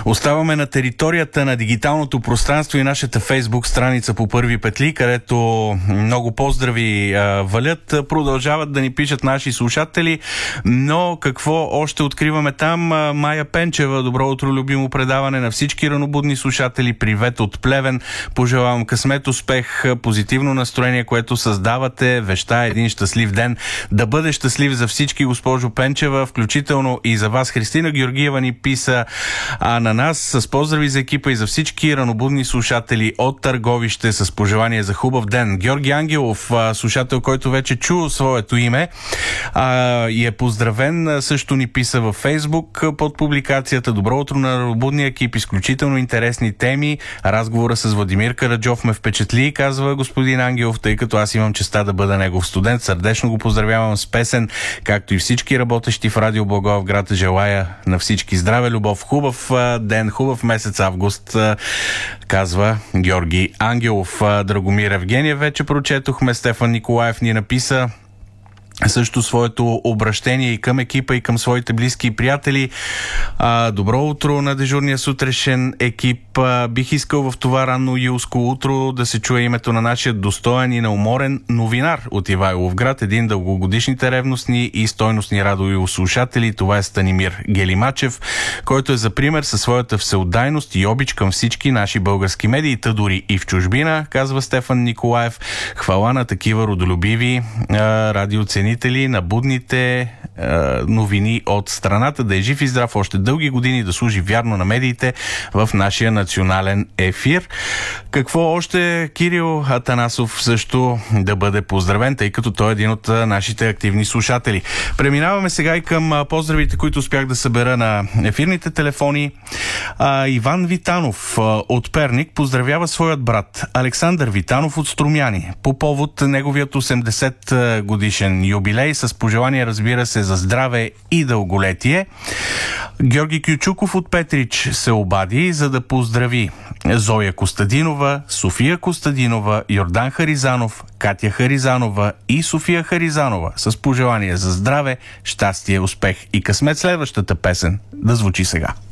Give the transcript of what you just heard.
Оставаме на територията на дигиталното пространство и нашата Фейсбук страница по Първи петли, където много поздрави валят. Продължават да ни пишат наши слушатели, но какво още откриваме там? Майя Пенчева, добро утро, любимо предаване на всички ранобудни слушатели. Привет от Плевен. Пожелавам късмет, успех, позитивно настроение, което създавате. Веща един щастлив ден. Да бъде щастлив за всички, госпожо Пенчева, включително и за вас. Христина Георгиева ни писа на нас с поздрави за екипа и за всички ранобудни слушатели от Търговище с пожелание за хубав ден. Георги Ангелов, слушател, който вече чу своето име и е поздравен, също ни писа във Фейсбук под публикацията. Добро утро на ранобудния екип, изключително интересни теми. Разговора с Владимир Караджов ме впечатли, казва господин Ангелов, тъй като аз имам честа да бъда негов студент. Сърдечно го поздравявам с песен, както и всички работещи в Радио Благоевград. Желая на всички здраве, любов, хубав ден, хубав месец август, казва Георги Ангелов. Драгомир Евгения вече прочетохме. Стефан Николаев ни написа също своето обращение и към екипа, и към своите близки и приятели. Добро утро на дежурния сутрешен екип. Бих искал в това ранно юлско утро да се чуе името на нашия достоен и неуморен новинар от Ивайловград, един дългогодишните ревностни и стойностни радиослушатели. Това е Станимир Гелимачев, който е за пример със своята всеотдайност и обич към всички наши български медии, та дори и в чужбина, казва Стефан Николаев. Хвала на такива родолюбиви радиоценители на будните новини от страната. Да е жив и здрав още дълги години, да служи вярно на медиите в нашия национален ефир. Какво още? Кирил Атанасов също да бъде поздравен, тъй като той е един от нашите активни слушатели. Преминаваме сега и към поздравите, които успях да събера на ефирните телефони. Иван Витанов от Перник поздравява своят брат Александър Витанов от Струмяни по повод неговият 80 годишен юбилей, с пожелание, разбира се, за здраве и дълголетие. Георги Кючуков от Петрич се обади, за да поздрави Зоя Костадинова, София Костадинова, Йордан Харизанов, Катя Харизанова и София Харизанова с пожелание за здраве, щастие, успех и късмет. Следващата песен да звучи сега.